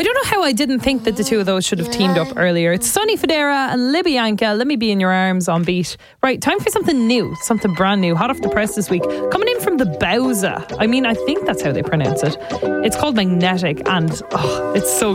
I don't know how I didn't think that the two of those should have teamed up earlier. It's Sonny Fodera and Libyanka. Let Me Be in Your Arms on Beat. Right, time for something new, something brand new, hot off the press this week. Coming in from the Bowser. I mean, I think that's how they pronounce it. It's called Magnetic, and it's so